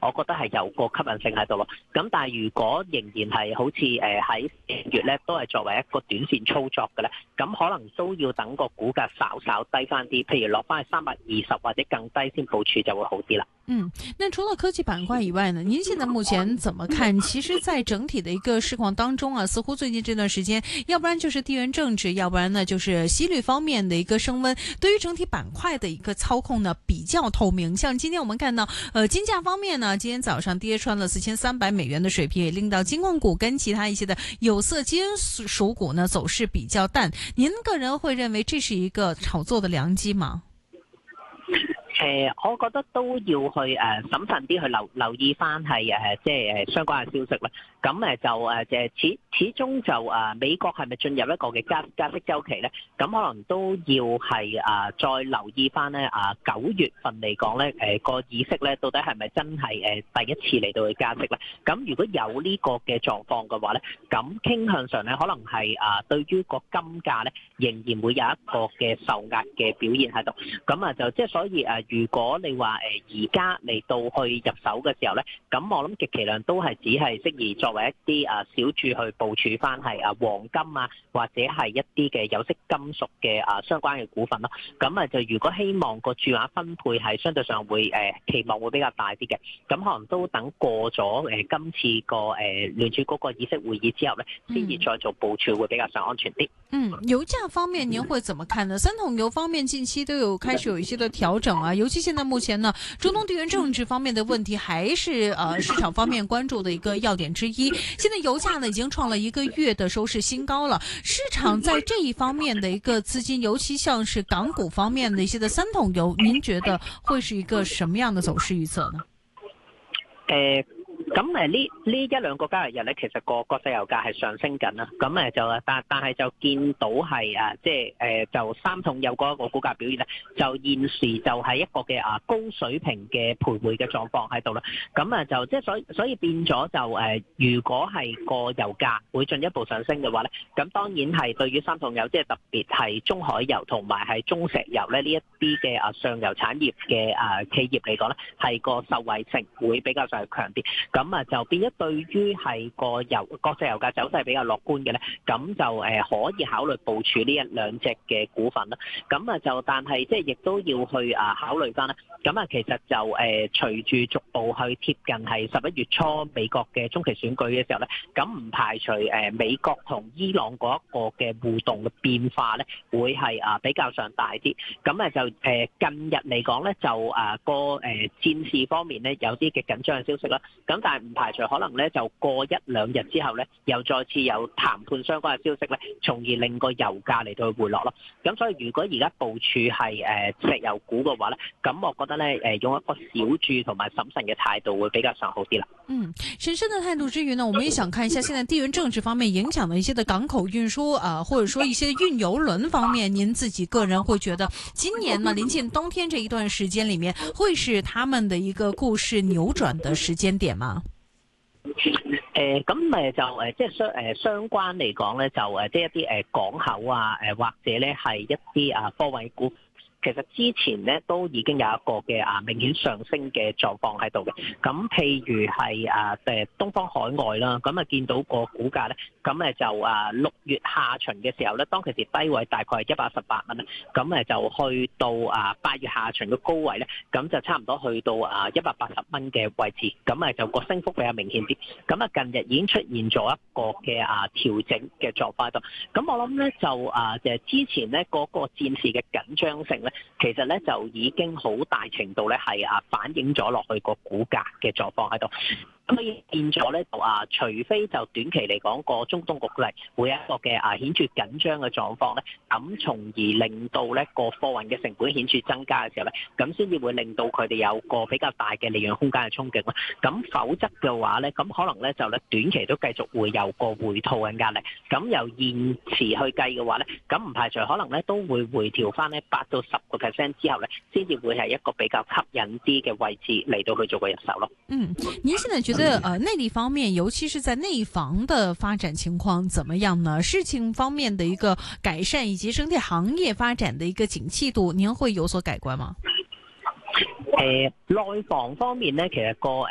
我覺得係有個吸引性喺度咯。咁但係如果仍然係好似喺4月咧，都係作為一個短線操作嘅咧，咁可能都要等個股價稍稍低翻啲，譬如落翻去320或者更低先部署就會好啲啦。 那除了科技板塊以外呢，您現在目前怎麼看？其實在整體的一個市況當中啊，似乎最近這段時間，要不然就是地緣政治，要不然呢就是息率方面的一個升溫，對於整體板塊的一個操控呢比較透明。像今天我們看到，金價方面呢，今天早上跌穿了$4300的水平，也令到金礦股跟其他一些的有色金屬股呢走勢比較淡。您個人會認為這是一個炒作的良機嗎？ 我覺得都要去審慎啲去留意翻係即係相關嘅消息啦。咁始終就美國係咪進入一個嘅加息週期咧？咁可能都要係再留意翻咧9月份嚟講咧個議息咧到底係咪真係第一次嚟到去加息咧？咁如果有呢個嘅狀況嘅話咧，咁傾向上咧可能係對於個金價咧仍然會有一個嘅受壓嘅表現喺度。咁就即係所以如果你話而家嚟到去入手嘅時候咧，咁我諗極其量都係只係適宜作為一啲小注去部署翻係黃金或者係一啲嘅有色金屬嘅相關嘅股份咯。咁就如果希望個注碼分配係相對上會期望會比較大啲嘅，咁可能都等過咗今次個聯儲局個議息會議之後咧，先至再做部署會比較上安全啲。 油價方面您會怎麼看呢？三桶油方面近期都有開始有一些的調整啊，尤其現在目前呢，中東地緣政治方面的問題還是市場方面關注的一個要點之一。現在油價呢已經創了一個月的收市新高了，市場在這一方面的一個資金，尤其像是港股方面的一些的三桶油，您覺得會是一個什麼樣的走勢預測呢？ 咁呢一兩個交易日咧，其實個國際油價係上升緊啦。咁但係就見到係就三桶油嗰個股價表現咧，就現時就係一個嘅高水平嘅徘徊嘅狀況喺度啦。咁就即係所以變咗就如果係個油價會進一步上升嘅話咧，咁當然係對於三桶油即係特別係中海油同埋係中石油咧呢一啲嘅上游產業嘅企業嚟講咧，係個受惠性會比較上強啲。咁就變咗對於係個國際油價走勢比較樂觀嘅咧，咁就可以考慮部署呢一兩隻嘅股份啦。咁但係即係亦都要去考慮翻啦。咁其實就隨住逐步去貼近係11月初美國嘅中期選舉嘅時候咧，咁唔排除美國同伊朗嗰一個嘅互動嘅變化咧，會係比較上大啲。咁就近日嚟講咧，就個戰事方面咧有啲嘅緊張嘅消息啦。咁但係唔排除可能咧就過一兩日之後咧，又再次有談判相關嘅消息咧，從而令個油價嚟到回落咯。咁所以如果而家部署係石油股嘅話咧，咁我覺得咧用一個小注同埋審慎嘅態度會比較上好啲啦。 審慎的態度之餘呢，我們也想看一下現在地緣政治方面影響的一些的港口運輸或者說一些運油輪方面，您自己個人會覺得今年嘛臨近冬天這一段時間裡面，會是他們的一個故事扭轉的時間點嗎？ 咁就即係相關嚟講咧，就即係一啲港口或者咧係一啲貨運股。其實之前咧都已經有一個嘅明顯上升嘅狀況喺度嘅，咁譬如係東方海外啦，咁見到個股價咧，咁就6月下旬嘅時候咧，當其時低位大概係118蚊啦，咁就去到8月下旬嘅高位咧，咁就差唔多去到180蚊嘅位置，咁就個升幅比較明顯啲，咁近日已經出現咗一個嘅調整嘅狀況喺度，咁我諗咧就之前咧嗰個戰事嘅緊張性咧。其實咧就已經好大程度咧係反映咗落去個股價嘅狀況喺度。咁所以變咗咧就除非就短期嚟講個中東局勢會有一個嘅顯著緊張嘅狀況咧，咁從而令到咧個貨運嘅成本顯著增加嘅時候咧，咁先至會令到佢哋有個比較大嘅利潤空間嘅衝擊啦。咁否則嘅話咧，咁可能咧就咧短期都繼續會有個回吐嘅壓力。咁由現時去計嘅話咧，咁唔排除可能咧都會回調翻咧8到10%之後咧，先至會係一個比較吸引啲嘅位置嚟到去做個入手咯。 您現在覺得內地方面，尤其是在內房的發展情況怎麼樣呢？事情方面的一個改善，以及整體行業發展的一個景氣度，您會有所改觀嗎？ 內房方面咧，其實個